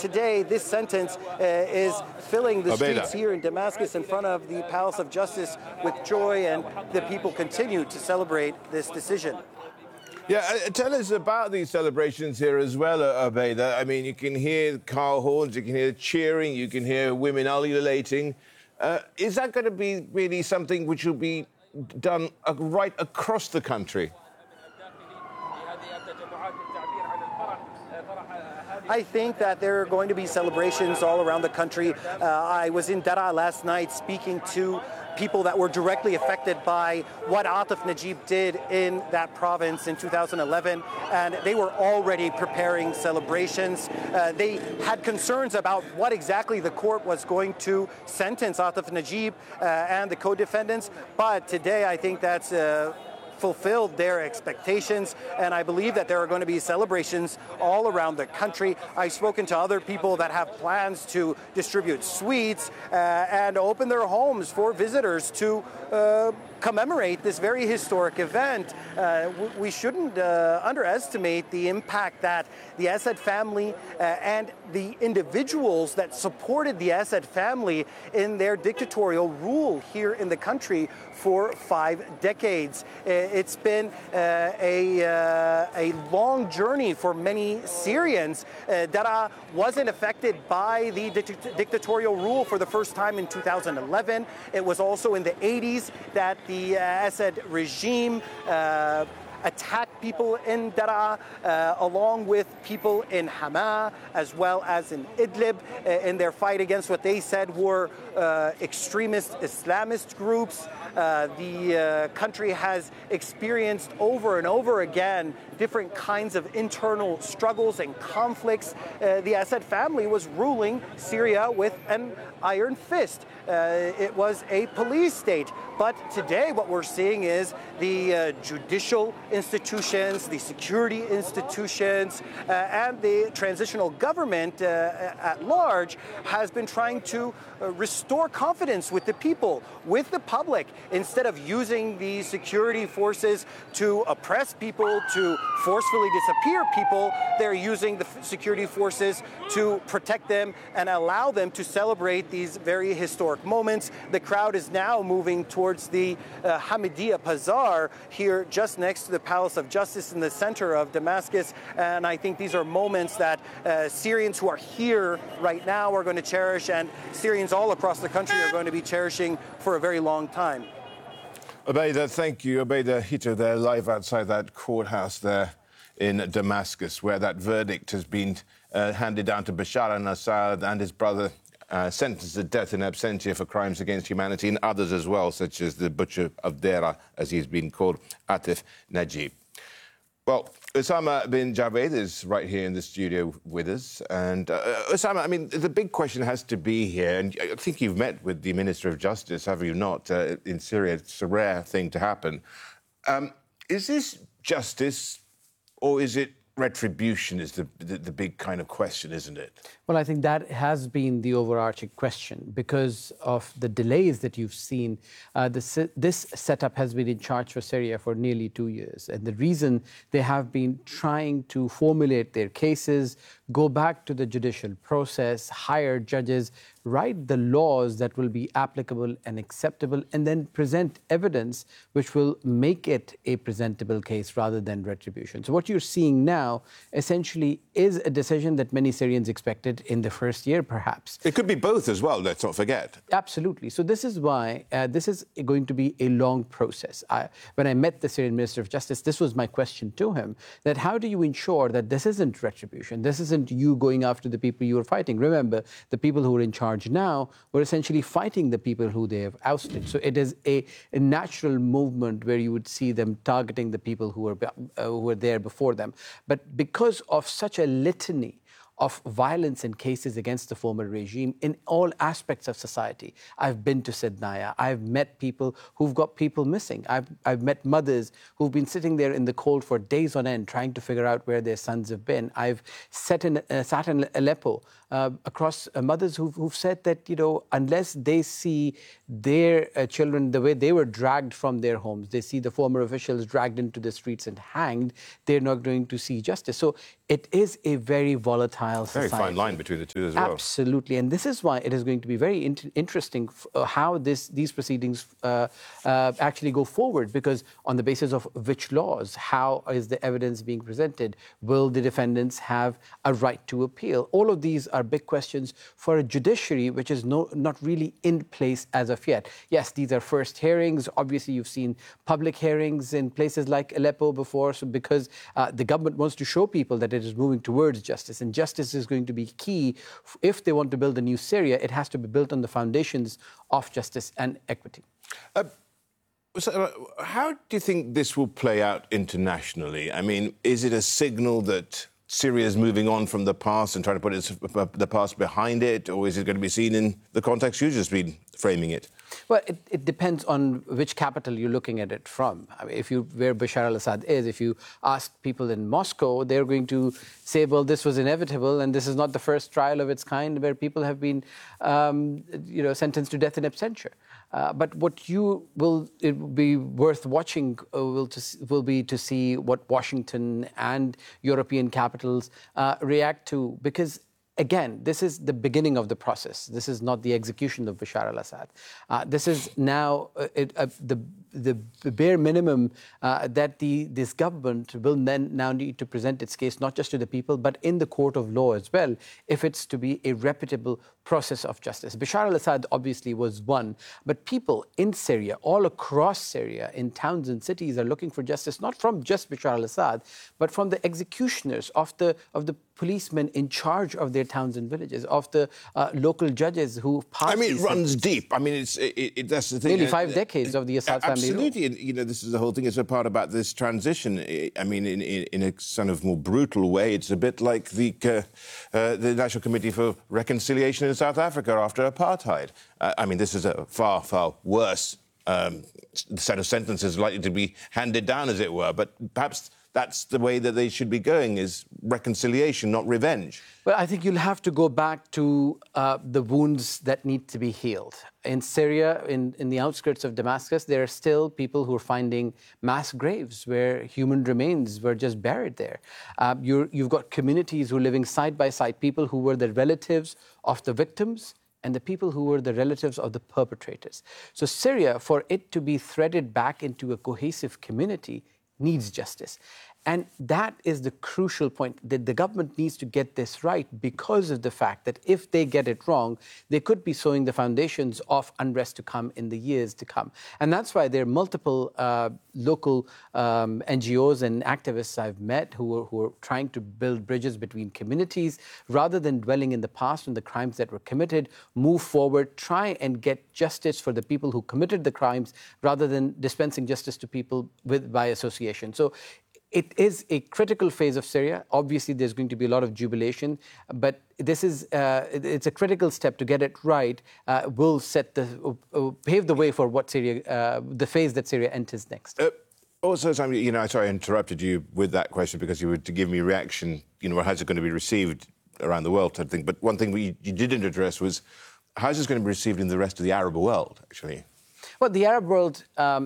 today, this sentence is filling the streets here in Damascus in front of the Palace of Justice with joy, and the people continue to celebrate this decision. Yeah, tell us about these celebrations here as well, Abeda. I mean, you can hear car horns, you can hear cheering, you can hear women ululating. Is that going to be really something which will be done right across the country? I think that there are going to be celebrations all around the country. I was in Daraa last night speaking to people that were directly affected by what Atif Najib did in that province in 2011, and they were already preparing celebrations. They had concerns about what exactly the court was going to sentence Atif Najib and the co-defendants, but today I think that's fulfilled their expectations, and I believe that there are going to be celebrations all around the country. I've spoken to other people that have plans to distribute sweets and open their homes for visitors to commemorate this very historic event. We shouldn't underestimate the impact that the Assad family and the individuals that supported the Assad family in their dictatorial rule here in the country for 5 decades. It's been a long journey for many Syrians. Daraa wasn't affected by the dictatorial rule for the first time in 2011. It was also in the 80s that the Assad regime attacked people in Daraa, along with people in Hama, as well as in Idlib, in their fight against what they said were extremist Islamist groups. The country has experienced over and over again different kinds of internal struggles and conflicts. The Assad family was ruling Syria with an iron fist. It was a police state. But today what we're seeing is the judicial institutions, the security institutions, and the transitional government at large has been trying to restore confidence with the people, with the public, instead of using the security forces to oppress people, to forcefully disappear people. They're using the security forces to protect them and allow them to celebrate these very historic moments. The crowd is now moving towards the Hamidiyya Bazaar here just next to the Palace of Justice in the center of Damascus. And I think these are moments that Syrians who are here right now are going to cherish, and Syrians all across the country are going to be cherishing for a very long time. Abeda, thank you. Abeda Hito there, live outside that courthouse there in Damascus, where that verdict has been handed down to Bashar al-Assad and his brother, sentenced to death in absentia for crimes against humanity, and others as well, such as the butcher of Deraa, as he's been called, Atif Najib. Well, Osama bin Javed is right here in the studio with us. And Osama, I mean, the big question has to be here, and I think you've met with the Minister of Justice, have you not, in Syria? It's a rare thing to happen. Is this justice, or is it retribution is the big kind of question, isn't it? Well, I think that has been the overarching question because of the delays that you've seen. This setup has been in charge for Syria for nearly 2 years. And the reason they have been trying to formulate their cases, go back to the judicial process, hire judges, write the laws that will be applicable and acceptable, and then present evidence which will make it a presentable case rather than retribution. So what you're seeing now essentially is a decision that many Syrians expected in the first year, perhaps. It could be both as well, let's not forget. Absolutely. So this is why this is going to be a long process. When I met the Syrian Minister of Justice, this was my question to him, that how do you ensure that this isn't retribution? This isn't you going after the people you were fighting. Remember, the people who are in charge now were essentially fighting the people who they have ousted. So it is a natural movement where you would see them targeting the people who were there before them. But because of such a litany of violence and cases against the former regime in all aspects of society. I've been to Sednaya. I've met people who've got people missing. I've met mothers who've been sitting there in the cold for days on end trying to figure out where their sons have been. I've sat in Aleppo across mothers who've said that, you know, unless they see their children the way they were dragged from their homes, they see the former officials dragged into the streets and hanged, they're not going to see justice. So it is a very volatile volatile society. Very fine line between the two as well. Absolutely. And this is why it is going to be very interesting how these proceedings actually go forward, because on the basis of which laws, how is the evidence being presented? Will the defendants have a right to appeal? All of these are big questions for a judiciary which is not really in place as of yet. Yes, these are first hearings. Obviously, you've seen public hearings in places like Aleppo before, so because the government wants to show people that it is moving towards justice, and justice is going to be key. If they want to build a new Syria, it has to be built on the foundations of justice and equity. So, how do you think this will play out internationally? I mean, is it a signal that Syria is moving on from the past and trying to put the past behind it, or is it going to be seen in the context you've just been framing it? Well, it depends on which capital you're looking at it from. I mean, where Bashar al-Assad is, if you ask people in Moscow, they're going to say, well, this was inevitable, and this is not the first trial of its kind where people have been, sentenced to death in absentia. But what it will be worth watching will be to see what Washington and European capitals react to, because again, this is the beginning of the process. This is not the execution of Bashar al-Assad. This is now the bare minimum that this government will now need to present its case, not just to the people, but in the court of law as well, if it's to be a reputable process of justice. Bashar al-Assad obviously was one, but people in Syria, all across Syria, in towns and cities, are looking for justice, not from just Bashar al-Assad, but from the executioners of the policemen in charge of their towns and villages, of the local judges who passed. I mean, it runs deep. I mean, that's the thing. Nearly 5 decades of the Assad family. Absolutely, and this is the whole thing. It's a part about this transition. I mean, in a sort of more brutal way, it's a bit like the National Committee for Reconciliation in South Africa after apartheid. I mean, this is a far, far worse set of sentences likely to be handed down, as it were. But perhaps that's the way that they should be going, is reconciliation, not revenge. Well, I think you'll have to go back to the wounds that need to be healed. In Syria, in the outskirts of Damascus, there are still people who are finding mass graves where human remains were just buried there. You've got communities who are living side by side, people who were the relatives of the victims and the people who were the relatives of the perpetrators. So Syria, for it to be threaded back into a cohesive community, needs justice. And that is the crucial point, that the government needs to get this right, because of the fact that if they get it wrong, they could be sowing the foundations of unrest to come in the years to come. And that's why there are multiple local NGOs and activists I've met who are trying to build bridges between communities, rather than dwelling in the past and the crimes that were committed, move forward, try and get justice for the people who committed the crimes, rather than dispensing justice to people by association. So it is a critical phase of Syria. Obviously, there's going to be a lot of jubilation, but this is it's a critical step to get it right. Will pave the way for what Syria, the phase that Syria enters next. Also, sorry, I interrupted you with that question because you were to give me a reaction. How's it going to be received around the world, type thing. But one thing you didn't address was how's this going to be received in the rest of the Arab world, actually? Well, the Arab world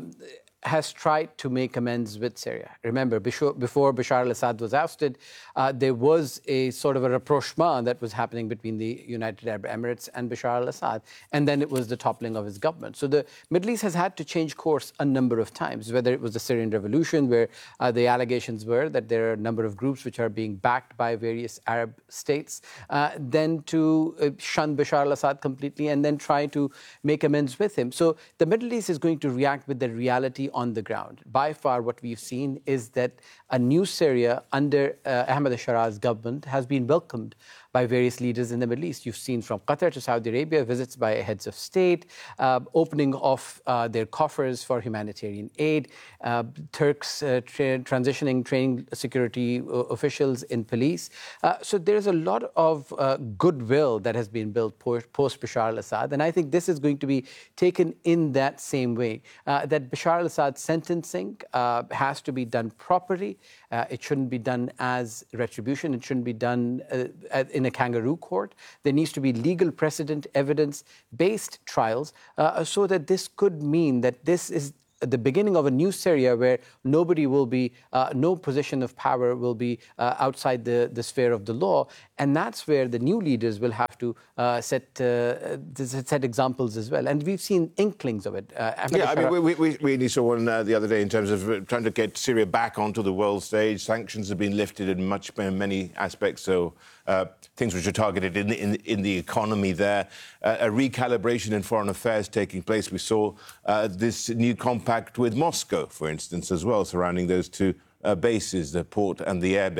has tried to make amends with Syria. Remember, before Bashar al-Assad was ousted, there was a sort of a rapprochement that was happening between the United Arab Emirates and Bashar al-Assad, and then it was the toppling of his government. So the Middle East has had to change course a number of times, whether it was the Syrian revolution, where the allegations were that there are a number of groups which are being backed by various Arab states, then to shun Bashar al-Assad completely and then try to make amends with him. So the Middle East is going to react with the reality on the ground. By far, what we've seen is that a new Syria under Ahmed al-Shaara's government has been welcomed by various leaders in the Middle East. You've seen from Qatar to Saudi Arabia, visits by heads of state, opening of their coffers for humanitarian aid, Turks transitioning, training security officials in police. So there's a lot of goodwill that has been built post Bashar al-Assad. And I think this is going to be taken in that same way, that Bashar al-Assad's sentencing has to be done properly. It shouldn't be done as retribution. It shouldn't be done in a kangaroo court. There needs to be legal precedent, evidence-based trials, so that this could mean that this is the beginning of a new Syria where nobody will be, no position of power will be outside the sphere of the law. And that's where the new leaders will have to set examples as well. And we've seen inklings of it. Yeah, I mean, we saw one the other day in terms of trying to get Syria back onto the world stage. Sanctions have been lifted in many aspects, so things which are targeted in the economy there. A recalibration in foreign affairs taking place. We saw this new compact with Moscow, for instance, as well, surrounding those two bases, the port and the airbase.